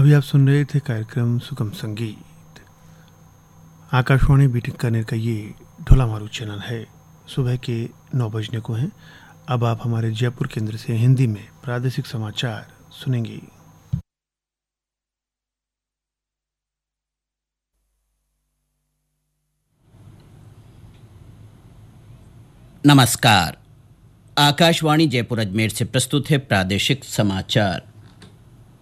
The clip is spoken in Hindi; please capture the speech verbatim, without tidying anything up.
अभी आप सुन रहे थे कार्यक्रम सुगम संगीत। आकाशवाणी बीकानेर का ये ढोला मारू चैनल है। सुबह के नौ बजने को हैं। अब आप हमारे जयपुर केंद्र से हिंदी में प्रादेशिक समाचार सुनेंगे। नमस्कार। आकाशवाणी जयपुर अजमेर से प्रस्तुत है प्रादेशिक समाचार।